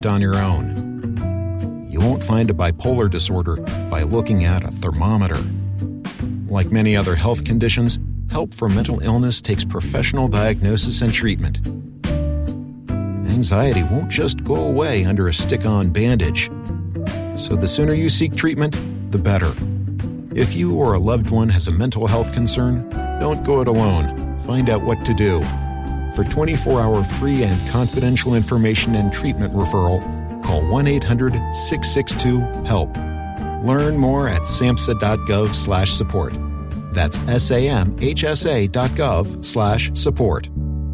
on your own. You won't find a bipolar disorder by looking at a thermometer. Like many other health conditions, help for mental illness takes professional diagnosis and treatment. Anxiety won't just go away under a stick-on bandage. So the sooner you seek treatment, the better. If you or a loved one has a mental health concern, don't go it alone. Find out what to do. For 24-hour free and confidential information and treatment referral, call 1-800-662-HELP. Learn more at samhsa.gov/support. That's samhsa.gov/support.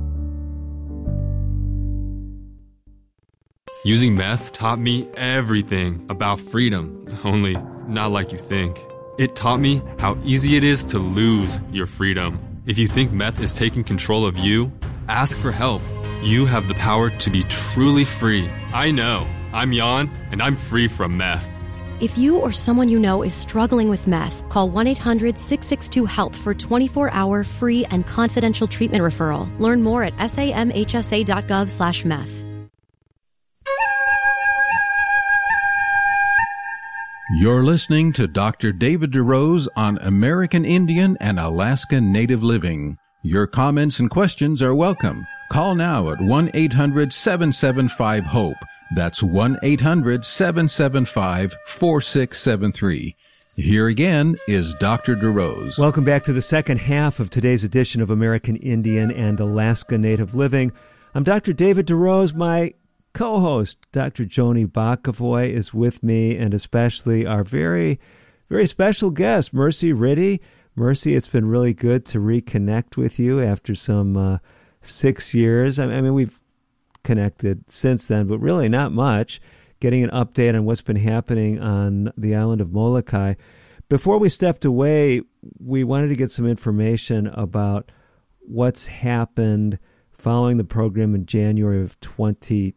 Using meth taught me everything about freedom, only not like you think. It taught me how easy it is to lose your freedom. If you think meth is taking control of you, ask for help. You have the power to be truly free. I know. I'm Jan, and I'm free from meth. If you or someone you know is struggling with meth, call 1-800-662-HELP for 24-hour free and confidential treatment referral. Learn more at samhsa.gov/meth. You're listening to Dr. David DeRose on American Indian and Alaska Native Living. Your comments and questions are welcome. Call now at 1-800-775-HOPE. That's 1-800-775-4673. Here again is Dr. DeRose. Welcome back to the second half of today's edition of American Indian and Alaska Native Living. I'm Dr. David DeRose. My co-host, Dr. Joni Bakavoy, is with me, and especially our very, very special guest, Mercy Riddy. Mercy, it's been really good to reconnect with you after some 6 years. I mean, we've connected since then, but really not much. Getting an update on what's been happening on the island of Molokai. Before we stepped away, we wanted to get some information about what's happened following the program in January of 2020.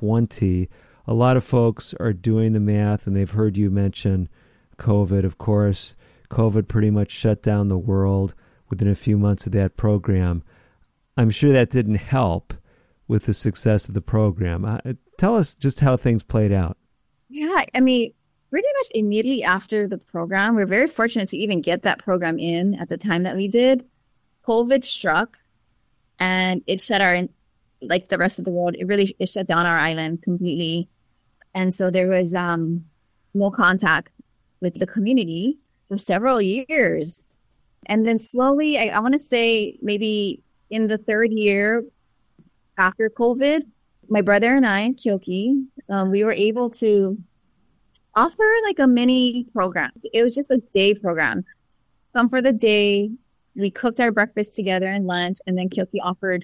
A lot of folks are doing the math, and they've heard you mention COVID. Of course, COVID pretty much shut down the world within a few months of that program. I'm sure that didn't help with the success of the program. Tell us just how things played out. Yeah, I mean, pretty much immediately after the program, we're very fortunate to even get that program in at the time that we did. COVID struck, and it shut like the rest of the world, it shut down our island completely. And so there was no contact with the community for several years. And then slowly, I want to say maybe in the third year after COVID, my brother and I, Kyoki, we were able to offer like a mini program. It was just a day program. Come for the day. We cooked our breakfast together and lunch, and then Kyoki offered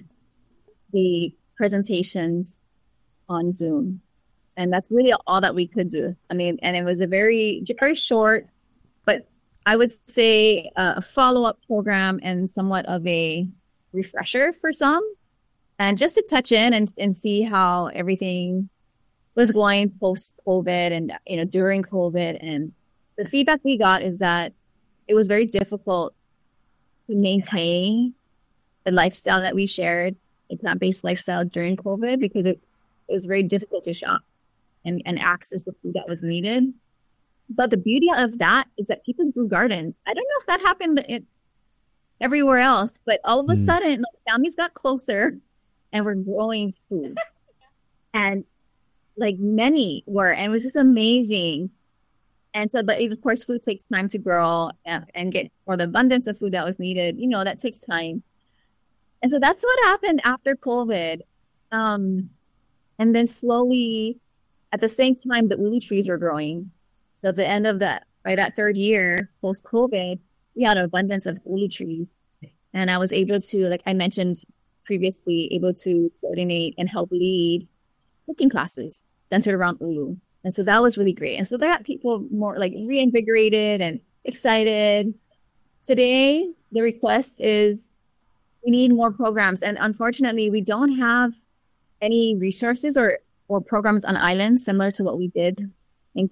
the presentations on Zoom. And that's really all that we could do. I mean, and it was a very, very short, but I would say a follow-up program and somewhat of a refresher for some. And just to touch in and see how everything was going post-COVID and, during COVID. And the feedback we got is that it was very difficult to maintain the lifestyle that we shared, a plant-based lifestyle during COVID, because it was very difficult to shop and access the food that was needed. But the beauty of that is that people grew gardens. I don't know if that happened everywhere else, but all of a sudden, families got closer and were growing food. And like many were, and it was just amazing. And so, but of course, food takes time to grow and get, or the abundance of food that was needed, that takes time. And so that's what happened after COVID. And then slowly, at the same time, the ulu trees were growing. So at the end of by that third year, post-COVID, we had an abundance of ulu trees. And I was able to, like I mentioned previously, able to coordinate and help lead cooking classes centered around ulu. And so that was really great. And so that got people more like reinvigorated and excited. Today, the request is we need more programs. And unfortunately, we don't have any resources or programs on islands similar to what we did in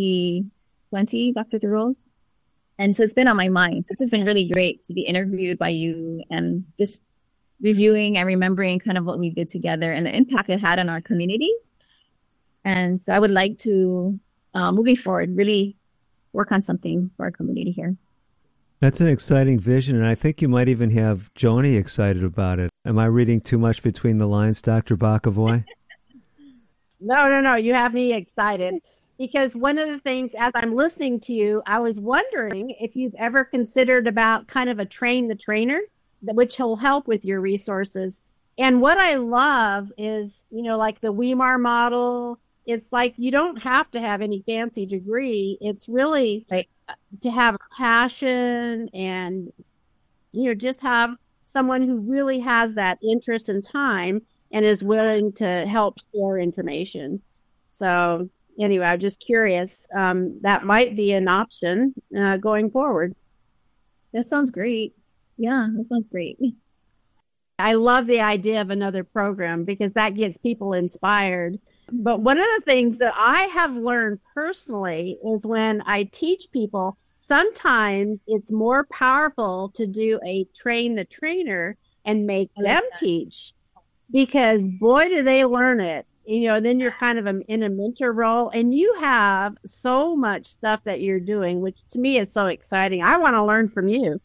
2020, Dr. DeRose. And so it's been on my mind. So it's been really great to be interviewed by you and just reviewing and remembering kind of what we did together and the impact it had on our community. And so I would like to, moving forward, really work on something for our community here. That's an exciting vision, and I think you might even have Joni excited about it. Am I reading too much between the lines, Dr. Bakavoy? No. You have me excited. Because one of the things, as I'm listening to you, I was wondering if you've ever considered about kind of a train the trainer, which will help with your resources. And what I love is, like the Weimar model, it's like you don't have to have any fancy degree. It's really to have passion and, just have someone who really has that interest and time and is willing to help share information. So anyway, I'm just curious. That might be an option going forward. That sounds great. Yeah, that sounds great. I love the idea of another program because that gets people inspired. But one of the things that I have learned personally is when I teach people, sometimes it's more powerful to do a train the trainer and make them teach, because boy, do they learn it. Then you're kind of in a mentor role, and you have so much stuff that you're doing, which to me is so exciting. I want to learn from you.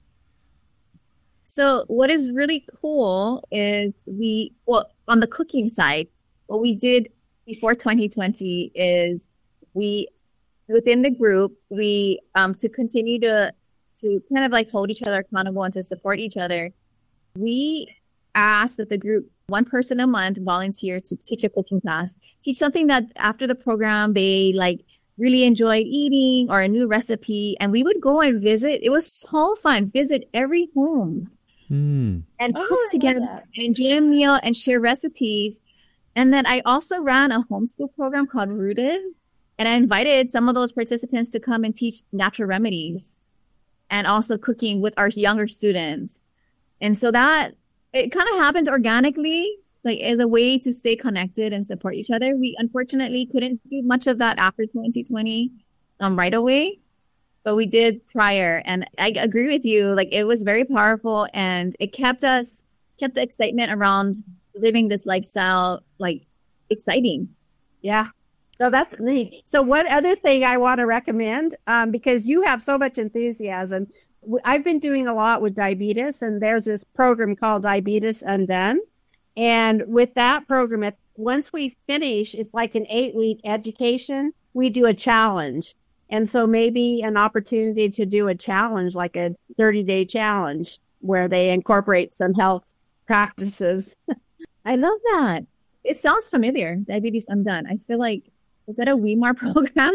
So what is really cool is on the cooking side, what we did before 2020 is within the group, we to continue to kind of like hold each other accountable and to support each other, we asked that the group, one person a month, volunteer to teach a cooking class, teach something that after the program they really enjoyed eating, or a new recipe. And we would go and visit. It was so fun. Visit every home and cook together and enjoy a meal and share recipes. And then I also ran a homeschool program called Rooted. And I invited some of those participants to come and teach natural remedies and also cooking with our younger students. And so that it kind of happened organically, as a way to stay connected and support each other. We unfortunately couldn't do much of that after 2020 right away, but we did prior. And I agree with you. It was very powerful, and it kept the excitement around living this lifestyle, exciting. Yeah. So that's neat. So one other thing I want to recommend, because you have so much enthusiasm, I've been doing a lot with diabetes, and there's this program called Diabetes Undone. And with that program, once we finish, it's like an 8-week education. We do a challenge. And so maybe an opportunity to do a challenge, like a 30-day challenge, where they incorporate some health practices. I love that. It sounds familiar. Diabetes Undone. I feel like, is that a Weimar program?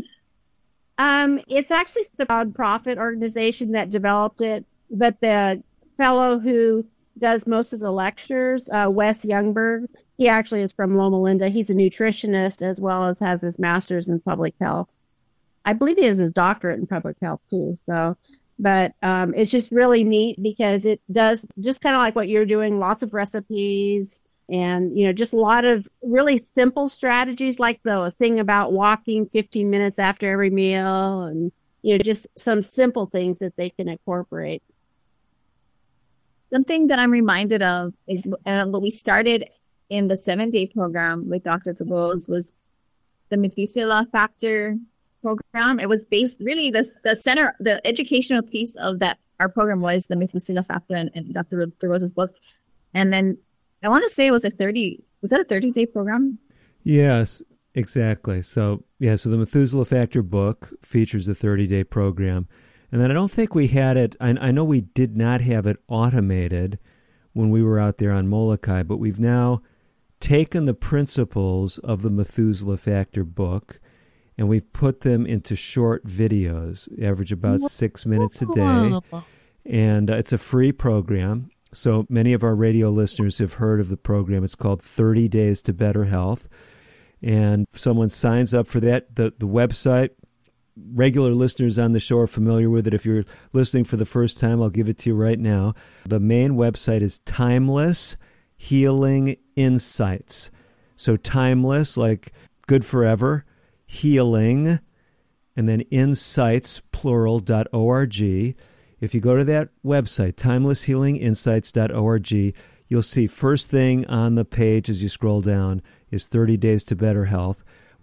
It's actually a nonprofit organization that developed it, but the fellow who does most of the lectures, Wes Youngberg, he actually is from Loma Linda. He's a nutritionist as well as has his master's in public health. I believe he has his doctorate in public health too. So, but it's just really neat because it does just kind of like what you're doing, lots of recipes and, just a lot of really simple strategies, like the thing about walking 15 minutes after every meal and, just some simple things that they can incorporate. Something that I'm reminded of is what we started in the 7-day program with Dr. Tagos was the Methuselah Factor program. It was based really the center, the educational piece of that. Our program was the Methuselah Factor and Dr. Tagos' book. And then I want to say it was was that a 30-day program? Yes, exactly. So the Methuselah Factor book features a 30-day program. And then I don't think we had it, I know we did not have it automated when we were out there on Molokai, but we've now taken the principles of the Methuselah Factor book and we've put them into short videos, average about 6 minutes a day. And it's a free program. So many of our radio listeners have heard of the program. It's called 30 Days to Better Health. And if someone signs up for that, the website, regular listeners on the show are familiar with it. If you're listening for the first time, I'll give it to you right now. The main website is Timeless Healing Insights. So timeless, like good forever, healing, and then insights, plural.org. If you go to that website, timelesshealinginsights.org, you'll see first thing on the page as you scroll down is 30 Days to Better Health.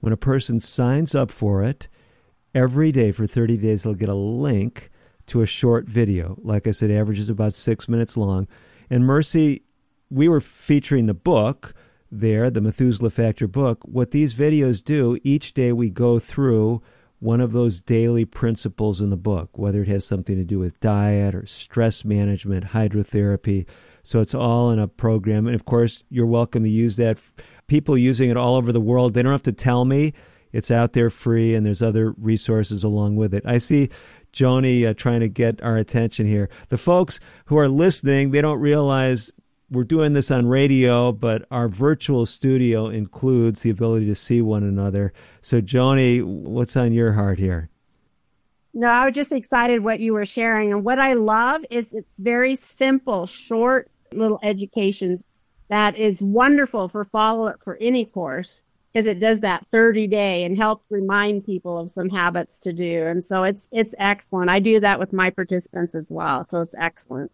When a person signs up for it, every day for 30 days, they'll get a link to a short video. Like I said, averages about 6 minutes long. And Mercy, we were featuring the book there, the Methuselah Factor book. What these videos do, each day we go through one of those daily principles in the book, whether it has something to do with diet or stress management, hydrotherapy. So it's all in a program. And of course, you're welcome to use that. People using it all over the world, they don't have to tell me. It's out there free, and there's other resources along with it. I see Joni trying to get our attention here. The folks who are listening, they don't realize we're doing this on radio, but our virtual studio includes the ability to see one another. So, Joni, what's on your heart here? No, I was just excited what you were sharing. And what I love is it's very simple, short little educations that is wonderful for follow-up for any course, because it does that 30-day and helps remind people of some habits to do. And so it's excellent. I do that with my participants as well. So it's excellent.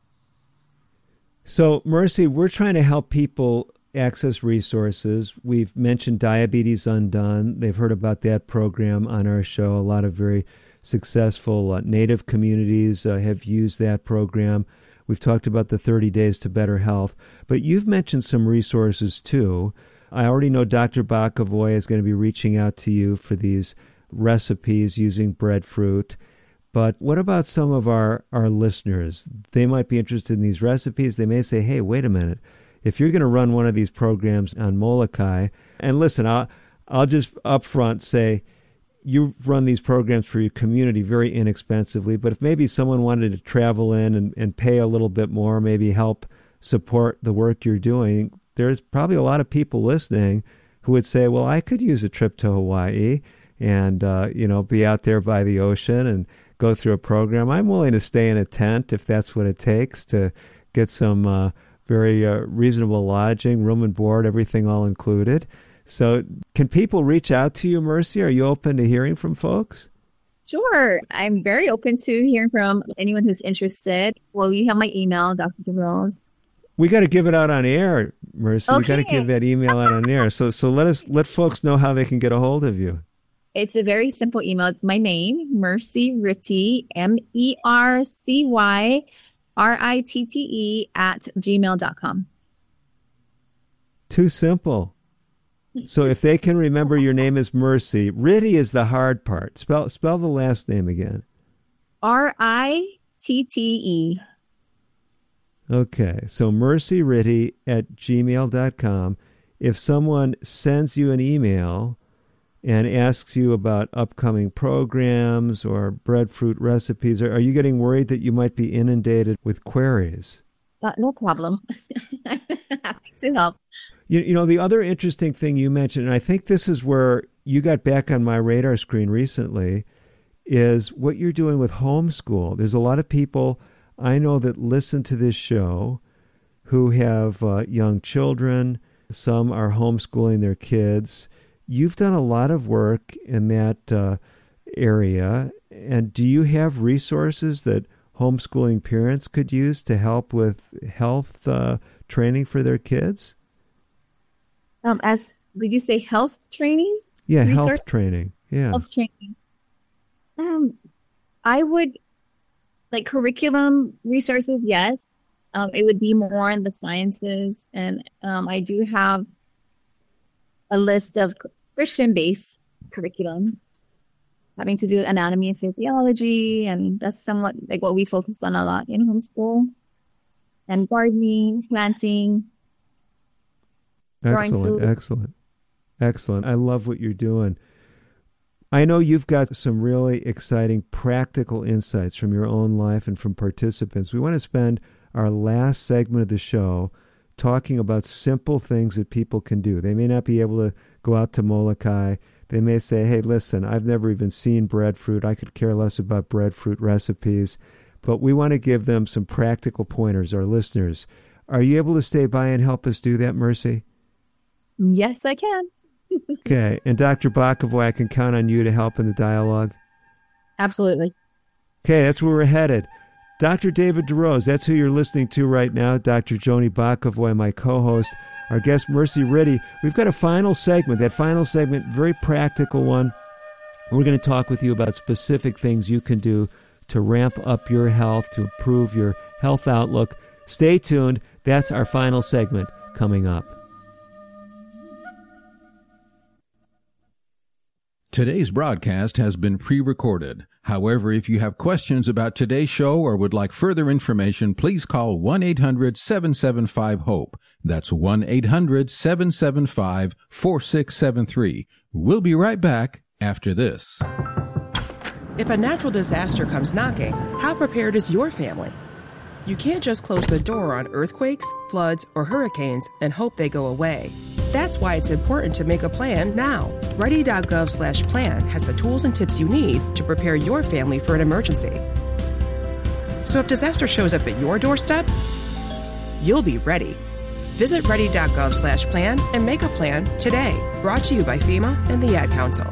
So, Mercy, we're trying to help people access resources. We've mentioned Diabetes Undone. They've heard about that program on our show. A lot of very successful Native communities have used that program. We've talked about the 30 Days to Better Health. But you've mentioned some resources, too. I already know Dr. Bakavoy is going to be reaching out to you for these recipes using breadfruit. But what about some of our listeners? They might be interested in these recipes. They may say, hey, wait a minute. If you're going to run one of these programs on Molokai, and listen, I'll just upfront say, you've run these programs for your community very inexpensively, but if maybe someone wanted to travel in and pay a little bit more, maybe help support the work you're doing, there's probably a lot of people listening who would say, well, I could use a trip to Hawaii and, be out there by the ocean and go through a program. I'm willing to stay in a tent if that's what it takes to get some very reasonable lodging, room and board, everything all included. So can people reach out to you, Mercy? Are you open to hearing from folks? Sure. I'm very open to hearing from anyone who's interested. Well, you have my email, Dr. DeRose. We got to give it out on air, Mercy. Okay. We got to give that email out on air. So let folks know how they can get a hold of you. It's a very simple email. It's my name, Mercy Ritte, MErcyRitte @gmail.com. Too simple. So if they can remember your name is Mercy, Ritte is the hard part. Spell the last name again. Ritte. Okay, so mercyritte @gmail.com. If someone sends you an email and asks you about upcoming programs or breadfruit recipes, are you getting worried that you might be inundated with queries? No problem. I'm happy to help. You know, the other interesting thing you mentioned, and I think this is where you got back on my radar screen recently, is what you're doing with homeschool. There's a lot of people I know that listen to this show who have young children. Some are homeschooling their kids. You've done a lot of work in that area. And do you have resources that homeschooling parents could use to help with health training for their kids? Did you say health training? Yeah, resource? health training. Yeah. Health training. I would like curriculum resources. Yes. It would be more in the sciences. And I do have a list of Christian-based curriculum having to do with anatomy and physiology. And that's somewhat like what we focus on a lot in homeschool. And gardening, planting. Excellent. I love what you're doing. I know you've got some really exciting practical insights from your own life and from participants. We want to spend our last segment of the show talking about simple things that people can do. They may not be able to go out to Molokai. They may say, hey, listen, I've never even seen breadfruit. I could care less about breadfruit recipes. But we want to give them some practical pointers, our listeners. Are you able to stay by and help us do that, Mercy? Yes, I can. Okay. And Dr. Bakavoy, I can count on you to help in the dialogue? Absolutely. Okay, that's where we're headed. Dr. David DeRose, that's who you're listening to right now. Dr. Joni Bokovoy, my co-host. Our guest, Mercy Riddy. We've got a final segment. That final segment, very practical one. We're going to talk with you about specific things you can do to ramp up your health, to improve your health outlook. Stay tuned. That's our final segment coming up. Today's broadcast has been pre-recorded. However, if you have questions about today's show or would like further information, please call 1-800-775-HOPE. That's 1-800-775-4673. We'll be right back after this. If a natural disaster comes knocking, how prepared is your family? You can't just close the door on earthquakes, floods, or hurricanes and hope they go away. That's why it's important to make a plan now. Ready.gov/plan has the tools and tips you need to prepare your family for an emergency. So if disaster shows up at your doorstep, you'll be ready. Visit ready.gov/plan and make a plan today. Brought to you by FEMA and the Ad Council.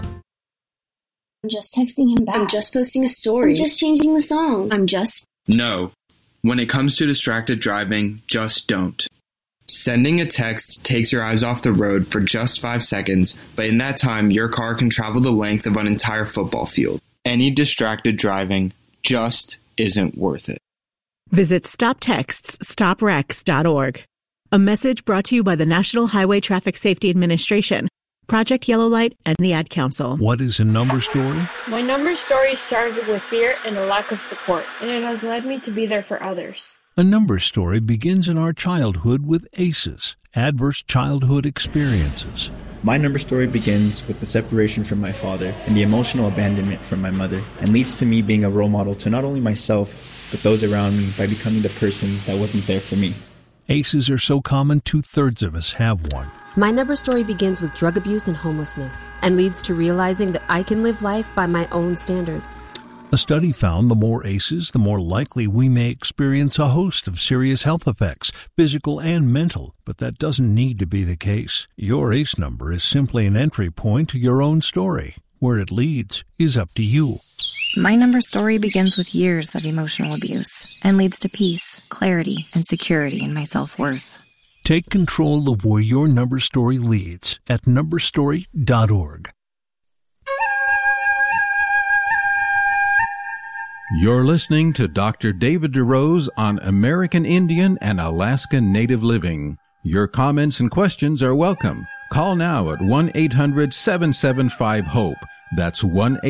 I'm just texting him back. I'm just posting a story. I'm just changing the song. No. When it comes to distracted driving, just don't. Sending a text takes your eyes off the road for just 5 seconds, but in that time, your car can travel the length of an entire football field. Any distracted driving just isn't worth it. Visit StopTextsStopWrecks.org. A message brought to you by the National Highway Traffic Safety Administration, Project Yellow Light, and the Ad Council. What is a number story? My number story started with fear and a lack of support, and it has led me to be there for others. A number story begins in our childhood with ACEs, adverse childhood experiences. My number story begins with the separation from my father and the emotional abandonment from my mother, and leads to me being a role model to not only myself, but those around me by becoming the person that wasn't there for me. ACEs are so common, 2/3 of us have one. My number story begins with drug abuse and homelessness, and leads to realizing that I can live life by my own standards. A study found the more ACEs, the more likely we may experience a host of serious health effects, physical and mental, but that doesn't need to be the case. Your ACE number is simply an entry point to your own story. Where it leads is up to you. My number story begins with years of emotional abuse and leads to peace, clarity, and security in my self-worth. Take control of where your number story leads at numberstory.org. You're listening to Dr. David DeRose on American Indian and Alaska Native Living. Your comments and questions are welcome. Call now at 1-800-775-HOPE. That's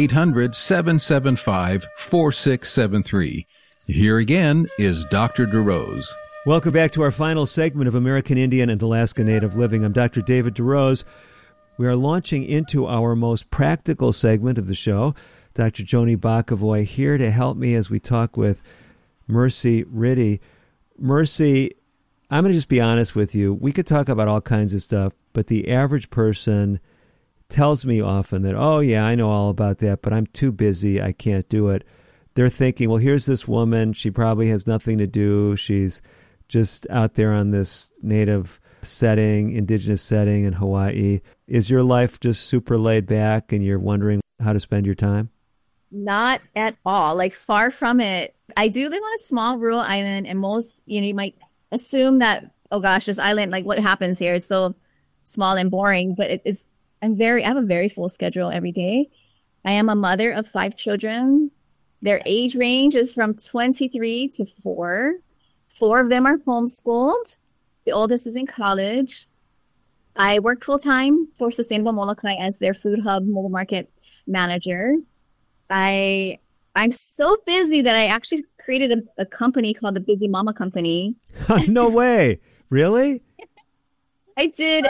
1-800-775-4673. Here again is Dr. DeRose. Welcome back to our final segment of American Indian and Alaska Native Living. I'm Dr. David DeRose. We are launching into our most practical segment of the show. Dr. Joni Bokovoy here to help me as we talk with Mercy Riddy. Mercy, I'm going to just be honest with you. We could talk about all kinds of stuff, but the average person tells me often that, oh, yeah, I know all about that, but I'm too busy. I can't do it. They're thinking, well, here's this woman. She probably has nothing to do. She's just out there on this native setting, indigenous setting in Hawaii. Is your life just super laid back and you're wondering how to spend your time? Not at all. Like, far from it. I do live on a small rural island, and most, you might assume that, oh gosh, this island, like, what happens here? It's so small and boring, but I have a very full schedule every day. I am a mother of 5 children. Their age range is from 23 to 4. 4 of them are homeschooled. The oldest is in college. I work full-time for Sustainable Molokai as their food hub mobile market manager. I'm so busy that I actually created a company called the Busy Mama Company. No way. Really? I did.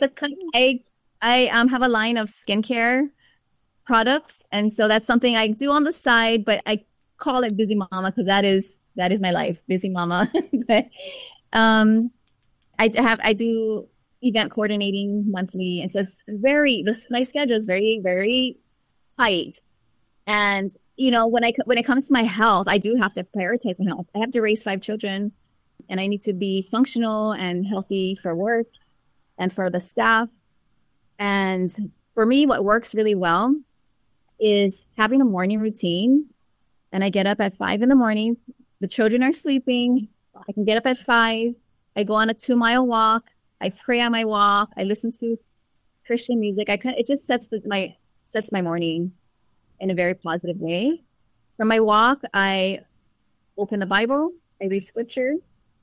I have a line of skincare products. And so that's something I do on the side, but I call it Busy Mama because that is my life, Busy Mama. But I do event coordinating monthly. And so it's my schedule is very, very tight. And, when it comes to my health, I do have to prioritize my health. I have to raise 5 children, and I need to be functional and healthy for work and for the staff. And for me, what works really well is having a morning routine. And I get up at 5 in the morning The children are sleeping. I can get up at 5. I go on a 2-mile walk. I pray on my walk. I listen to Christian music. It just sets my morning in a very positive way. From my walk, I open the Bible. I read scripture.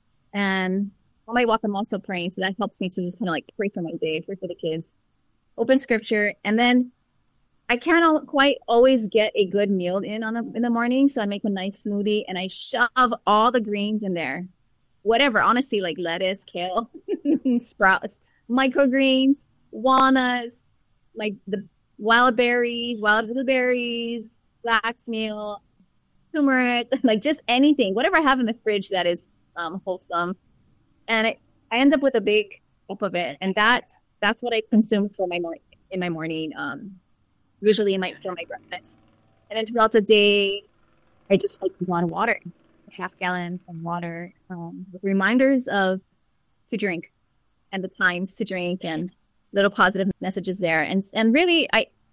And on my walk, I'm also praying. So that helps me to just kind of like pray for my day, pray for the kids, open scripture. And then I can't quite always get a good meal in the morning. So I make a nice smoothie and I shove all the greens in there. Whatever, honestly, like lettuce, kale, sprouts, microgreens, walnuts, like the wild berries, wild blueberries, flax meal, turmeric, like just anything, whatever I have in the fridge that is wholesome. And I end up with a big cup of it. And that's what I consume for in my morning, usually for my breakfast. And then throughout the day, I just like a lot of water, a half gallon of water, with reminders to drink and the times to drink and little positive messages there. And really,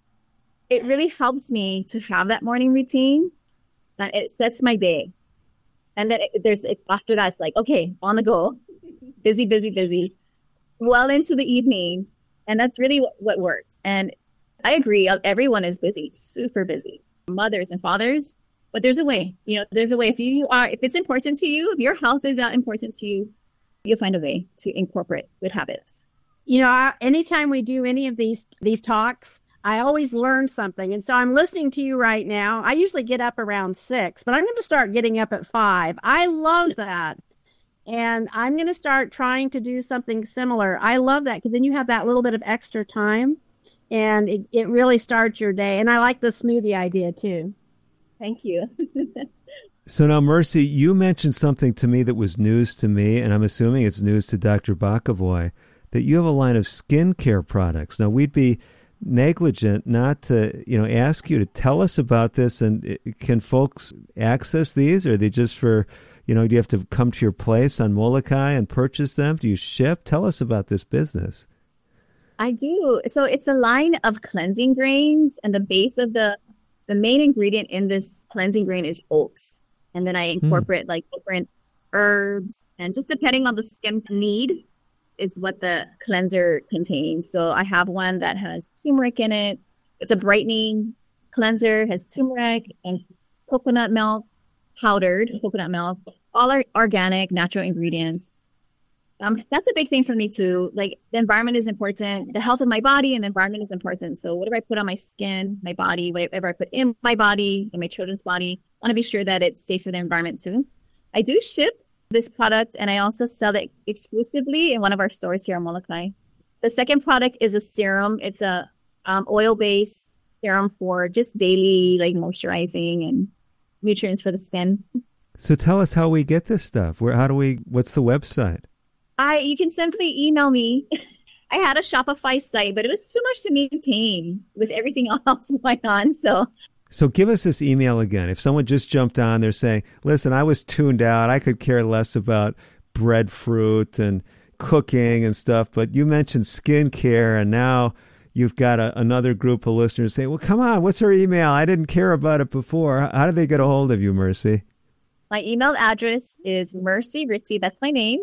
it really helps me to have that morning routine that it sets my day. And then after that, it's like, okay, on the go, busy, busy, busy, well into the evening. And that's really what works. And I agree. Everyone is busy, super busy, mothers and fathers, but there's a way, there's a way. If it's important to you, if your health is that important to you, you'll find a way to incorporate good habits. Anytime we do any of these talks, I always learn something. And so I'm listening to you right now. I usually get up around 6, but I'm going to start getting up at 5. I love that. And I'm going to start trying to do something similar. I love that because then you have that little bit of extra time and it really starts your day. And I like the smoothie idea too. Thank you. So now, Mercy, you mentioned something to me that was news to me, and I'm assuming it's news to Dr. Bokovoy, that you have a line of skincare products. Now, we'd be negligent not to, ask you to tell us about this. And can folks access these? Or are they just for, do you have to come to your place on Molokai and purchase them? Do you ship? Tell us about this business. I do. So it's a line of cleansing grains, and the base of the main ingredient in this cleansing grain is oats. And then I incorporate like different herbs, and just depending on the skin need, it's what the cleanser contains. So I have one that has turmeric in it. It's a brightening cleanser, has turmeric and coconut milk, powdered coconut milk, all are organic, natural ingredients. That's a big thing for me too. Like, the environment is important. The health of my body and the environment is important. So whatever I put on my skin, my body, whatever I put in my body, in my children's body, I want to be sure that it's safe for the environment too. I do ship this product, and I also sell it exclusively in one of our stores here in Molokai. The second product is a serum. It's a oil-based serum for just daily like moisturizing and nutrients for the skin. So tell us how we get this stuff. What's the website? You can simply email me. I had a Shopify site, but it was too much to maintain with everything else going on. So give us this email again. If someone just jumped on, they're saying, listen, I was tuned out. I could care less about breadfruit and cooking and stuff, but you mentioned skincare, and now you've got another group of listeners saying, well, come on, what's her email? I didn't care about it before. How do they get a hold of you, Mercy? My email address is Mercy Ritzie. That's my name.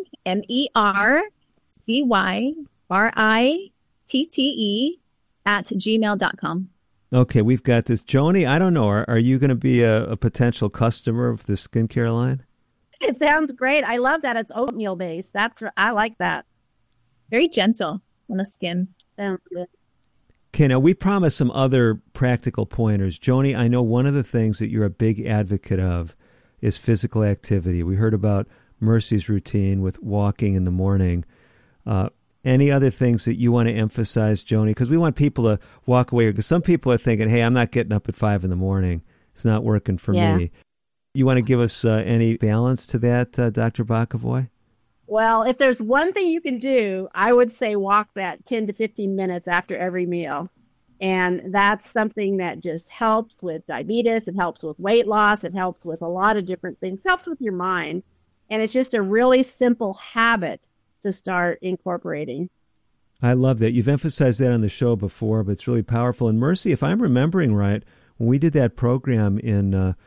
MERCYRITTE@gmail.com. Okay, we've got this. Joni, I don't know. Are you going to be a potential customer of the skincare line? It sounds great. I love that it's oatmeal based. I like that. Very gentle on the skin. Sounds good. Okay, now we promised some other practical pointers. Joni, I know one of the things that you're a big advocate of is physical activity. We heard about Mercy's routine with walking in the morning. Any other things that you want to emphasize, Joni? Because we want people to walk away. Because some people are thinking, hey, I'm not getting up at 5 a.m. It's not working for me. You want to give us any balance to that, Dr. Bokovoy? Well, if there's one thing you can do, I would say walk that 10 to 15 minutes after every meal. And that's something that just helps with diabetes. It helps with weight loss. It helps with a lot of different things. It helps with your mind. And it's just a really simple habit to start incorporating. I love that. You've emphasized that on the show before, but it's really powerful. And Mercy, if I'm remembering right, when we did that program in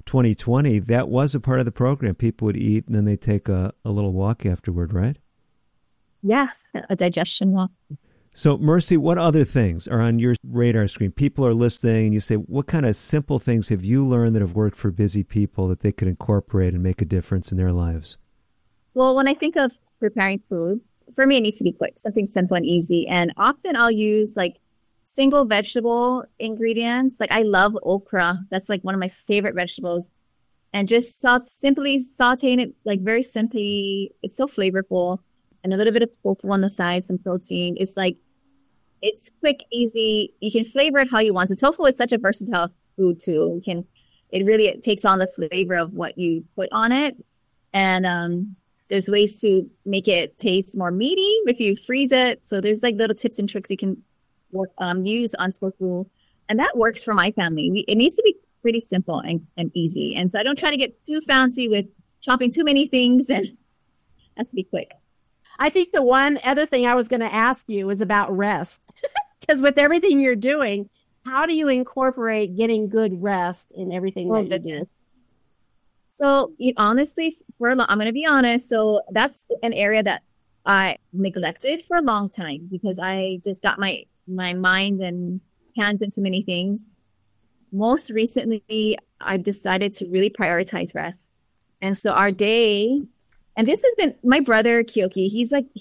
2020, that was a part of the program. People would eat and then they'd take a little walk afterward, right? Yes, a digestion walk. So, Mercy, what other things are on your radar screen? People are listening and you say, what kind of simple things have you learned that have worked for busy people that they could incorporate and make a difference in their lives? Well, when I think of preparing food, for me, it needs to be quick, something simple and easy. And often I'll use like single vegetable ingredients. Like I love okra. That's like one of my favorite vegetables. And just simply sauteing it like very simply. It's so flavorful. And a little bit of tofu on the side, some protein. It's quick, easy. You can flavor it how you want. So tofu is such a versatile food too. It takes on the flavor of what you put on it. And there's ways to make it taste more meaty if you freeze it. So there's like little tips and tricks you can use on tofu. And that works for my family. It needs to be pretty simple and easy. And so I don't try to get too fancy with chopping too many things, and it has to be quick. I think the one other thing I was going to ask you is about rest. Because with everything you're doing, how do you incorporate getting good rest in everything that you do? So honestly, I'm going to be honest. So that's an area that I neglected for a long time because I just got my mind and hands into many things. Most recently, I've decided to really prioritize rest. And so our day, and this has been my brother, Kyoki.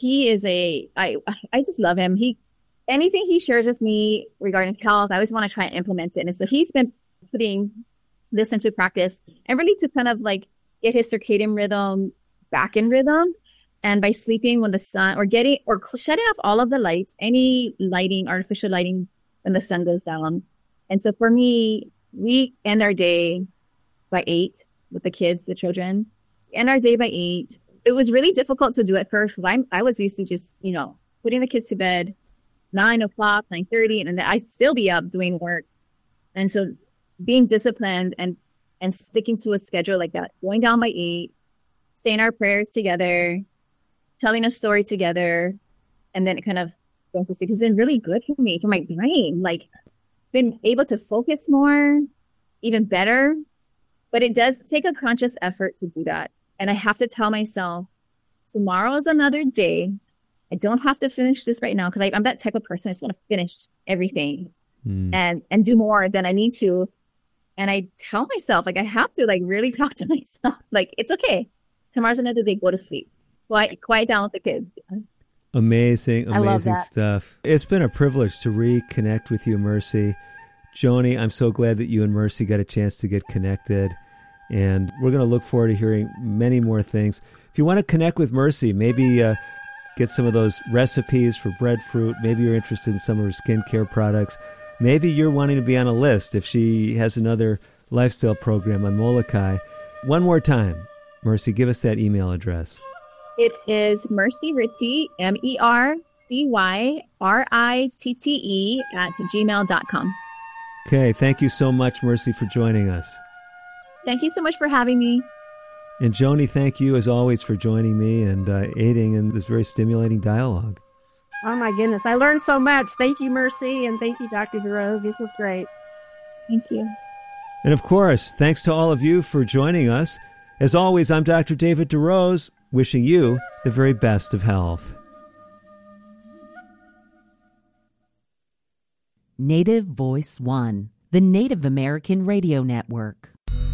I just love him. Anything he shares with me regarding health, I always want to try and implement it. And so he's been putting this into practice and really to kind of like get his circadian rhythm back in rhythm. And by sleeping when the sun or shutting off all of the lights, any lighting, artificial lighting when the sun goes down. And so for me, we end our day by 8 with the kids, the children. We end our day by 8. It was really difficult to do at first. I was used to just, putting the kids to bed 9 o'clock, 9:30, and then I'd still be up doing work. And so being disciplined and sticking to a schedule like that, going down by 8, saying our prayers together, telling a story together, and then kind of going to sleep has been really good for me, for my brain. Like, been able to focus more, even better. But it does take a conscious effort to do that. And I have to tell myself, tomorrow is another day. I don't have to finish this right now because I'm that type of person. I just want to finish everything and do more than I need to. And I tell myself, like, I have to really talk to myself. Like, it's okay. Tomorrow's another day. Go to sleep. Quiet down with the kids. Amazing stuff. It's been a privilege to reconnect with you, Mercy. Joni, I'm so glad that you and Mercy got a chance to get connected. And we're going to look forward to hearing many more things. If you want to connect with Mercy, maybe get some of those recipes for breadfruit. Maybe you're interested in some of her skincare products. Maybe you're wanting to be on a list if she has another lifestyle program on Molokai. One more time, Mercy, give us that email address. It is mercyritte, MErcyRitte @gmail.com. Okay, thank you so much, Mercy, for joining us. Thank you so much for having me. And Joni, thank you as always for joining me and aiding in this very stimulating dialogue. Oh my goodness, I learned so much. Thank you, Mercy, and thank you, Dr. DeRose. This was great. Thank you. And of course, thanks to all of you for joining us. As always, I'm Dr. David DeRose, wishing you the very best of health. Native Voice One, the Native American Radio Network.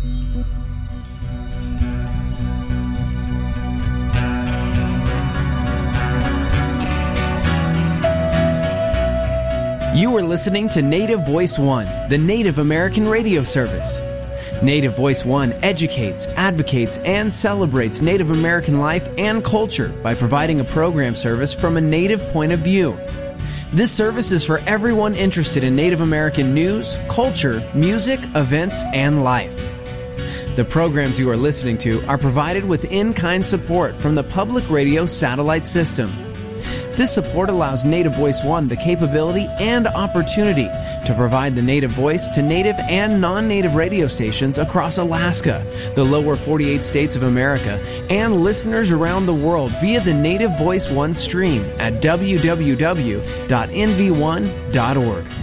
You are listening to Native Voice One, the Native American radio service. Native Voice One educates, advocates, and celebrates Native American life and culture by providing a program service from a Native point of view. This service is for everyone interested in Native American news, culture, music, events, and life. The programs you are listening to are provided with in-kind support from the Public Radio Satellite System. This support allows Native Voice One the capability and opportunity to provide the Native voice to Native and non-Native radio stations across Alaska, the lower 48 states of America, and listeners around the world via the Native Voice One stream at www.nv1.org.